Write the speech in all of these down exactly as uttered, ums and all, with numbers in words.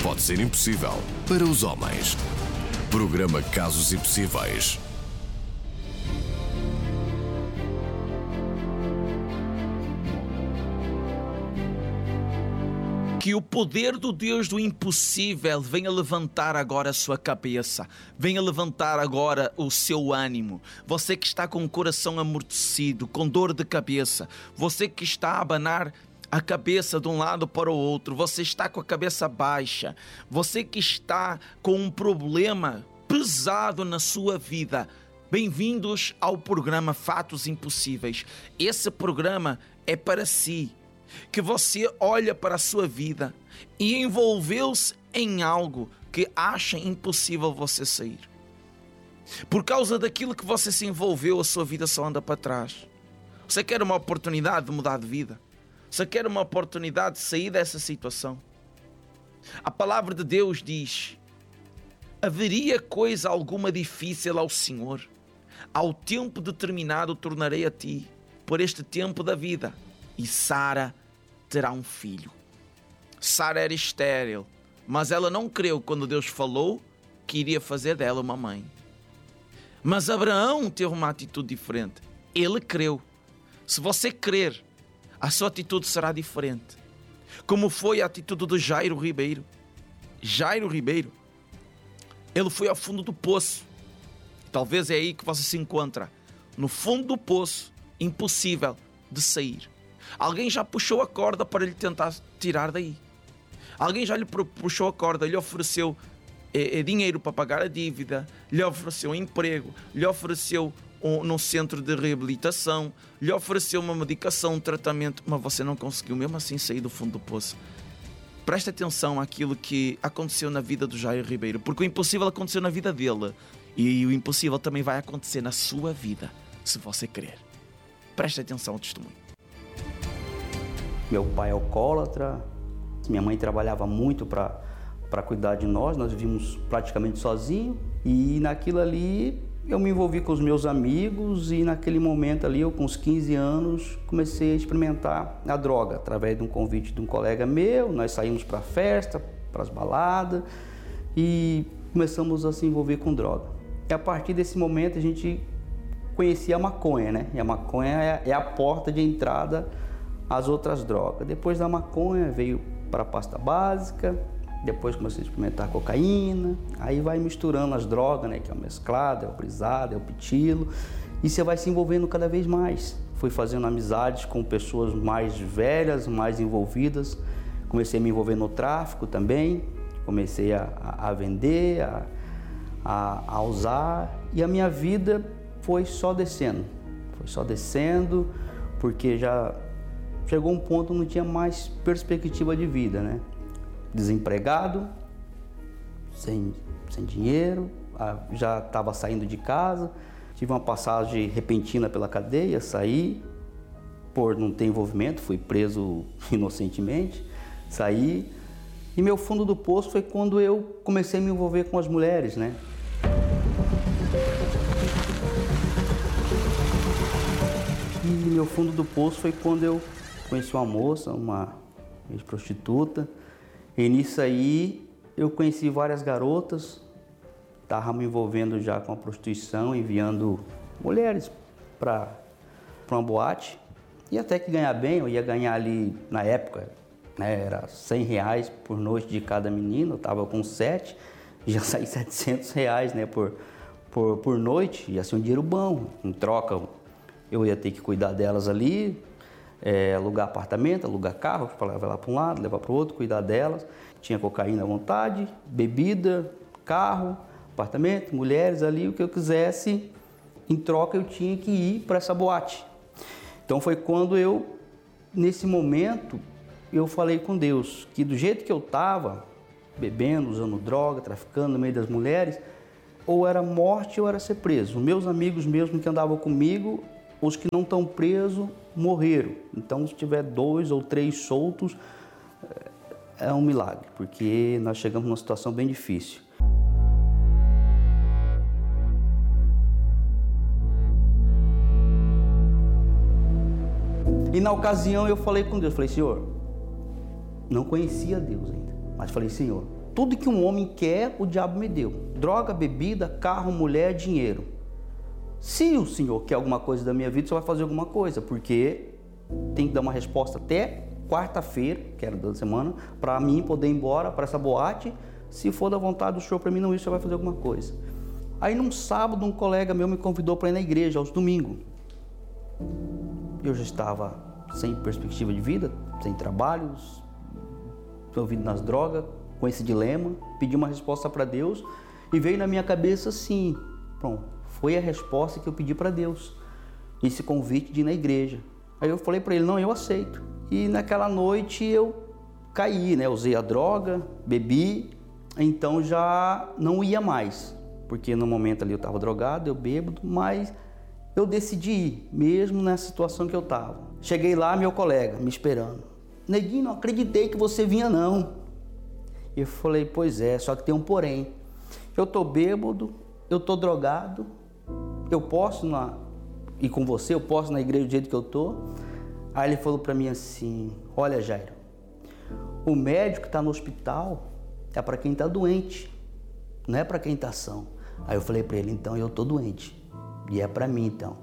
pode ser impossível para os homens. Programa Casos Impossíveis. Que o poder do Deus do impossível venha levantar agora a sua cabeça, venha levantar agora o seu ânimo. Você que está com o coração amortecido, com dor de cabeça, você que está a abanar a cabeça de um lado para o outro, você está com a cabeça baixa, você que está com um problema pesado na sua vida. Bem-vindos ao programa Fatos Impossíveis. Esse programa é para si, que você olha para a sua vida e envolveu-se em algo que acha impossível você sair. Por causa daquilo que você se envolveu, a sua vida só anda para trás. Você quer uma oportunidade de mudar de vida? Você quer uma oportunidade de sair dessa situação? A palavra de Deus diz: haveria coisa alguma difícil ao Senhor? Ao tempo determinado tornarei a ti, por este tempo da vida, e Sara terá um filho. Sara era estéril, mas ela não creu quando Deus falou que iria fazer dela uma mãe. Mas Abraão teve uma atitude diferente. Ele creu. Se você crer, a sua atitude será diferente. Como foi a atitude de Jairo Ribeiro. Jairo Ribeiro, ele foi ao fundo do poço. Talvez é aí que você se encontra. No fundo do poço, impossível de sair. Alguém já puxou a corda para lhe tentar tirar daí. Alguém já lhe puxou a corda, lhe ofereceu eh, eh, dinheiro para pagar a dívida, lhe ofereceu emprego, lhe ofereceu um, num centro de reabilitação, lhe ofereceu uma medicação, um tratamento, mas você não conseguiu mesmo assim sair do fundo do poço. Preste atenção àquilo que aconteceu na vida do Jairo Ribeiro, porque o impossível aconteceu na vida dele e o impossível também vai acontecer na sua vida, se você crer. Preste atenção ao testemunho. Meu pai é alcoólatra, minha mãe trabalhava muito para para cuidar de nós, nós vivíamos praticamente sozinhos, e naquilo ali eu me envolvi com os meus amigos, e naquele momento ali, eu com uns quinze anos, comecei a experimentar a droga, através de um convite de um colega meu. Nós saímos para festa, para as baladas, e começamos a se envolver com droga. E a partir desse momento a gente conhecia a maconha, né? E a maconha é, é a porta de entrada às outras drogas. Depois da maconha veio para a pasta básica, depois comecei a experimentar a cocaína, aí vai misturando as drogas, né? Que é o mesclado, é o brisado, é o pitilo, e você vai se envolvendo cada vez mais. Fui fazendo amizades com pessoas mais velhas, mais envolvidas, comecei a me envolver no tráfico também, comecei a, a, a vender, a, a, a usar, e a minha vida foi só descendo, foi só descendo, porque já chegou um ponto que não tinha mais perspectiva de vida, né? Desempregado, sem, sem dinheiro, já estava saindo de casa, tive uma passagem repentina pela cadeia, saí por não ter envolvimento, fui preso inocentemente, saí, e meu fundo do poço foi quando eu comecei a me envolver com as mulheres, né? E meu fundo do poço foi quando eu conheci uma moça, uma ex-prostituta, e nisso aí eu conheci várias garotas, estava me envolvendo já com a prostituição, enviando mulheres para uma boate, e até que ganhar bem, eu ia ganhar ali na época, né, era cem reais por noite de cada menino, eu estava com sete, já saí setecentos reais, né, por, por, por noite, ia ser um dinheiro bom. Em troca eu ia ter que cuidar delas ali, É, alugar apartamento, alugar carro, para levar lá para um lado, levar para o outro, cuidar delas. Tinha cocaína à vontade, bebida, carro, apartamento, mulheres ali, o que eu quisesse. Em troca eu tinha que ir para essa boate. Então foi quando eu, nesse momento, eu falei com Deus que do jeito que eu estava, bebendo, usando droga, traficando no meio das mulheres, ou era morte ou era ser preso. Meus amigos mesmo que andavam comigo, os que não estão presos, morreram. Então, se tiver dois ou três soltos, é um milagre, porque nós chegamos numa situação bem difícil. E na ocasião eu falei com Deus, falei, Senhor, não conhecia Deus ainda, mas falei, Senhor, Tudo que um homem quer, o diabo me deu. Droga, bebida, carro, mulher, dinheiro. Se o Senhor quer alguma coisa da minha vida, o Senhor vai fazer alguma coisa, porque tem que dar uma resposta até quarta-feira, que era da semana, para mim poder ir embora para essa boate. Se for da vontade do Senhor para mim não ir, o Senhor vai fazer alguma coisa. Aí num sábado, um colega meu me convidou para ir na igreja, aos domingos. Eu já estava sem perspectiva de vida, sem trabalhos, envolvido nas drogas, com esse dilema, pedi uma resposta para Deus e veio na minha cabeça assim, pronto, foi a resposta que eu pedi para Deus, esse convite de ir na igreja. Aí eu falei para ele, não, eu aceito. E naquela noite eu caí, né? Usei a droga, bebi, então já não ia mais, porque no momento ali eu estava drogado, eu bêbado, mas eu decidi ir, mesmo nessa situação que eu estava. Cheguei lá, meu colega me esperando. Neguinho, não acreditei que você vinha não. Eu falei, pois é, só que tem um porém. Eu tô bêbado, eu tô drogado, eu posso na, ir com você, eu posso ir na igreja do jeito que eu tô. Aí ele falou para mim assim, olha Jairo, o médico que está no hospital é para quem está doente, não é para quem está são. Aí eu falei para ele, então eu tô doente, e é para mim então.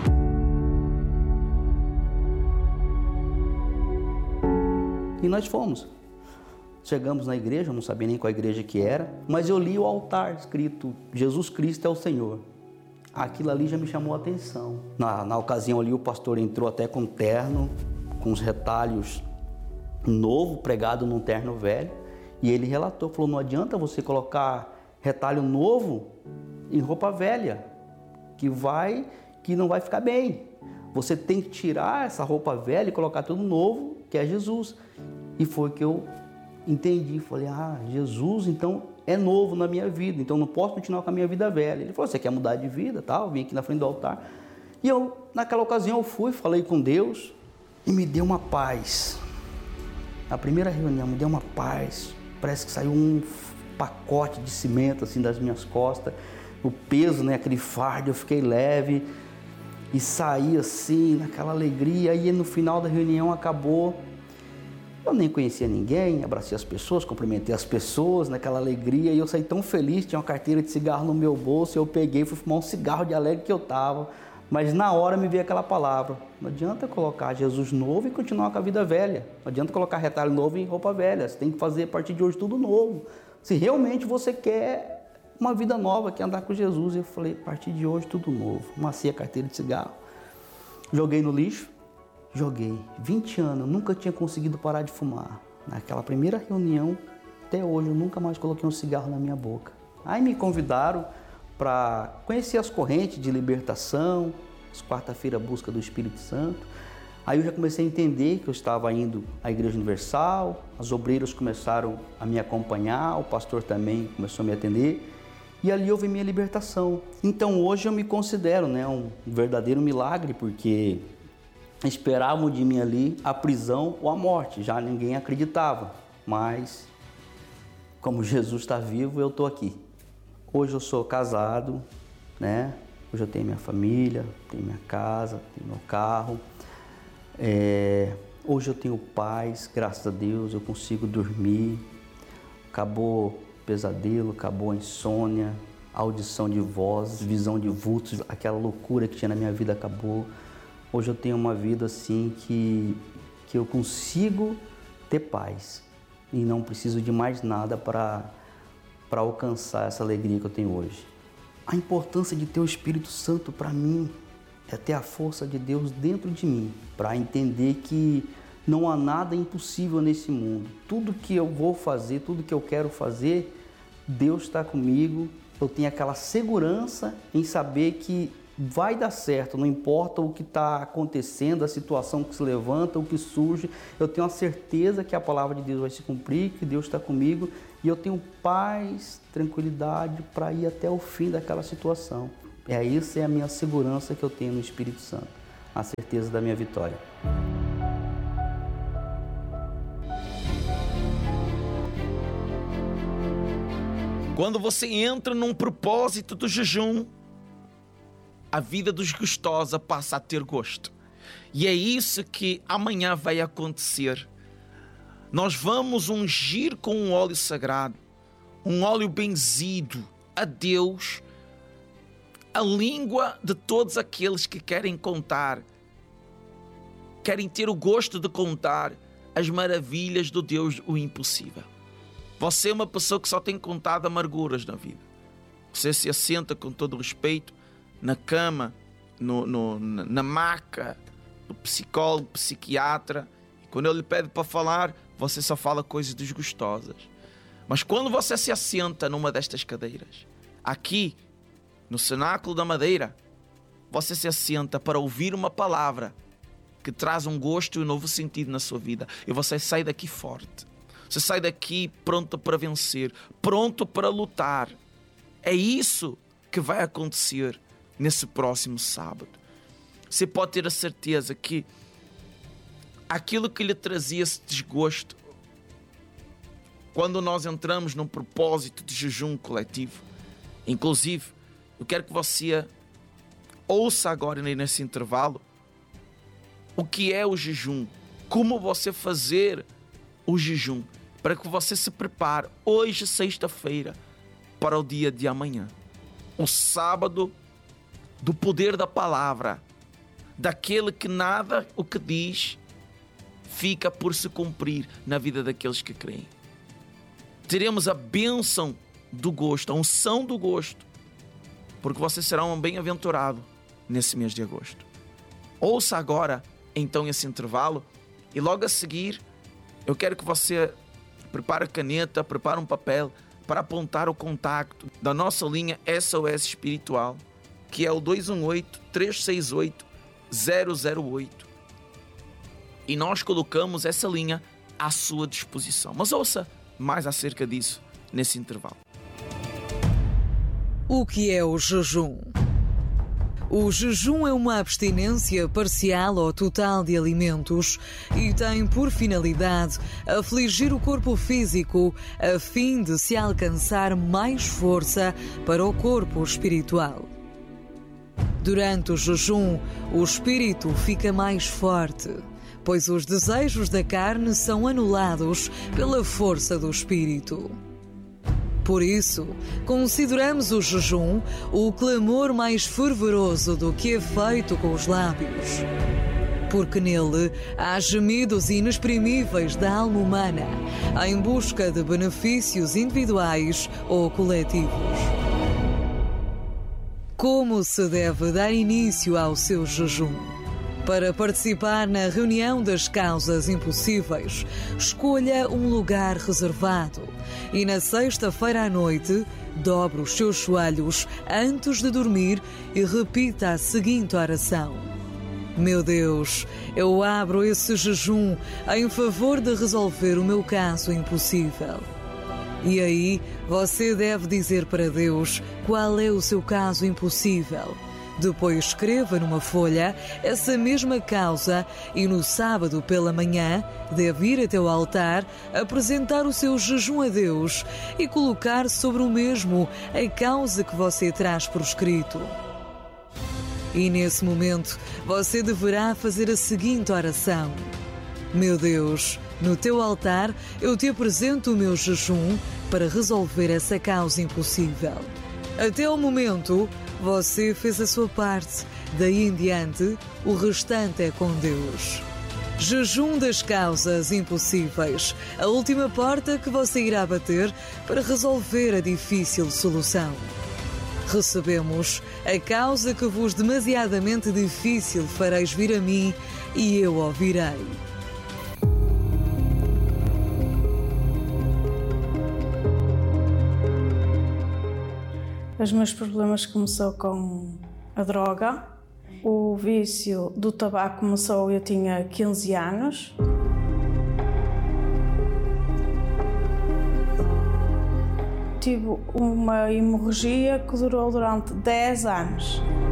E nós fomos. Chegamos na igreja, eu não sabia nem qual igreja que era, mas eu li o altar escrito, Jesus Cristo é o Senhor. Aquilo ali já me chamou a atenção. Na, na ocasião ali o pastor entrou até com terno, com os retalhos novo, pregado num terno velho, e ele relatou, falou, não adianta você colocar retalho novo em roupa velha, que, vai, que não vai ficar bem. Você tem que tirar essa roupa velha e colocar tudo novo, que é Jesus. E foi que eu entendi, falei, ah, Jesus então é novo na minha vida, então não posso continuar com a minha vida velha. Ele falou, você quer mudar de vida, tal? Vim aqui na frente do altar. E eu, naquela ocasião, eu fui, falei com Deus e me deu uma paz. Na primeira reunião, me deu uma paz. Parece que saiu um pacote de cimento assim das minhas costas. O peso, né, aquele fardo, eu fiquei leve e saí assim, naquela alegria. E no final da reunião acabou. Eu nem conhecia ninguém, abracei as pessoas, cumprimentei as pessoas naquela alegria e eu saí tão feliz, tinha uma carteira de cigarro no meu bolso, eu peguei e fui fumar um cigarro de alegre que eu estava, mas na hora me veio aquela palavra, não adianta colocar Jesus novo e continuar com a vida velha, não adianta colocar retalho novo em roupa velha, você tem que fazer a partir de hoje tudo novo, se realmente você quer uma vida nova, quer andar com Jesus. Eu falei, a partir de hoje tudo novo, amassei a carteira de cigarro, joguei no lixo, Joguei vinte anos, nunca tinha conseguido parar de fumar. Naquela primeira reunião, até hoje, eu nunca mais coloquei um cigarro na minha boca. Aí me convidaram para conhecer as correntes de libertação, as quarta-feira busca do Espírito Santo. Aí eu já comecei a entender que eu estava indo à Igreja Universal, as obreiras começaram a me acompanhar, o pastor também começou a me atender. E ali houve minha libertação. Então hoje eu me considero, né, um verdadeiro milagre, porque esperavam de mim ali a prisão ou a morte, já ninguém acreditava, mas como Jesus está vivo, eu estou aqui. Hoje eu sou casado, né? Hoje eu tenho minha família, tenho minha casa, tenho meu carro, é... hoje eu tenho paz, graças a Deus, eu consigo dormir, acabou o pesadelo, acabou a insônia, audição de vozes, visão de vultos, aquela loucura que tinha na minha vida acabou. Hoje eu tenho uma vida assim que, que eu consigo ter paz e não preciso de mais nada para para alcançar essa alegria que eu tenho hoje. A importância de ter o Espírito Santo para mim é ter a força de Deus dentro de mim, para entender que não há nada impossível nesse mundo. Tudo que eu vou fazer, tudo que eu quero fazer, Deus está comigo. Eu tenho aquela segurança em saber que vai dar certo, não importa o que está acontecendo, a situação que se levanta, o que surge, eu tenho a certeza que a palavra de Deus vai se cumprir, que Deus está comigo e eu tenho paz, tranquilidade para ir até o fim daquela situação. É isso, é a minha segurança que eu tenho no Espírito Santo, a certeza da minha vitória. Quando você entra num propósito do jejum, a vida desgostosa passa a ter gosto. E é isso que amanhã vai acontecer. Nós vamos ungir com um óleo sagrado um óleo benzido a Deus, a língua de todos aqueles que querem contar, querem ter o gosto de contar as maravilhas do Deus o impossível. Você é uma pessoa que só tem contado amarguras na vida. Você se assenta com todo o respeito na cama, no, no, na maca do psicólogo, psiquiatra, e quando ele lhe pede para falar, você só fala coisas desgostosas. Mas quando você se assenta numa destas cadeiras, aqui no Cenáculo da Madeira, você se assenta para ouvir uma palavra que traz um gosto e um novo sentido na sua vida, e você sai daqui forte. Você sai daqui pronto para vencer, pronto para lutar. É isso que vai acontecer nesse próximo sábado. Você pode ter a certeza que aquilo que lhe trazia esse desgosto, quando nós entramos num propósito de jejum coletivo, inclusive, eu quero que você ouça agora nesse intervalo o que é o jejum, como você fazer o jejum, para que você se prepare hoje, sexta-feira, para o dia de amanhã. O sábado do poder da palavra, daquele que nada o que diz fica por se cumprir na vida daqueles que creem. Teremos a bênção do gosto, a unção do gosto, porque você será um bem-aventurado nesse mês de agosto. Ouça agora, então, esse intervalo, e logo a seguir, eu quero que você prepare a caneta, prepare um papel para apontar o contacto da nossa linha S O S Espiritual, que é o dois um oito, três seis oito, zero zero oito. E nós colocamos essa linha à sua disposição. Mas ouça mais acerca disso nesse intervalo. O que é o jejum? O jejum é uma abstinência parcial ou total de alimentos e tem por finalidade afligir o corpo físico a fim de se alcançar mais força para o corpo espiritual. Durante o jejum, o espírito fica mais forte, pois os desejos da carne são anulados pela força do espírito. Por isso, consideramos o jejum o clamor mais fervoroso do que é feito com os lábios. Porque nele há gemidos inexprimíveis da alma humana em busca de benefícios individuais ou coletivos. Como se deve dar início ao seu jejum? Para participar na reunião das causas impossíveis, escolha um lugar reservado e na sexta-feira à noite, dobre os seus joelhos antes de dormir e repita a seguinte oração: Meu Deus, eu abro esse jejum em favor de resolver o meu caso impossível. E aí, você deve dizer para Deus qual é o seu caso impossível. Depois escreva numa folha essa mesma causa e no sábado pela manhã deve ir até o altar, apresentar o seu jejum a Deus e colocar sobre o mesmo a causa que você traz por escrito. E nesse momento você deverá fazer a seguinte oração: Meu Deus, no teu altar eu te apresento o meu jejum para resolver essa causa impossível. Até o momento, você fez a sua parte. Daí em diante, o restante é com Deus. Jejum das causas impossíveis. A última porta que você irá bater para resolver a difícil solução. Recebemos a causa que vos demasiadamente difícil fareis vir a mim e eu ouvirei. Os meus problemas começou com a droga. O vício do tabaco começou, eu tinha quinze anos. Tive uma hemorragia que durou durante dez anos.